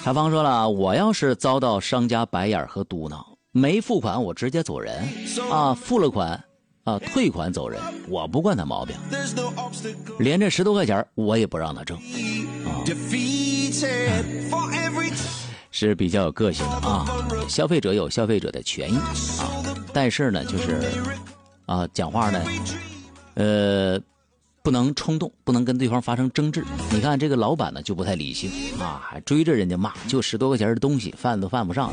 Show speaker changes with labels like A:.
A: 海芳说了，我要是遭到商家白眼和嘟囔，没付款我直接走人啊，付了款啊退款走人，我不惯他毛病，连这10多块钱我也不让他挣啊，是比较有个性的啊。消费者有消费者的权益啊，但是呢就是啊讲话呢不能冲动，不能跟对方发生争执。你看这个老板呢就不太理性啊，还追着人家骂，就10多块钱的东西饭都饭不上。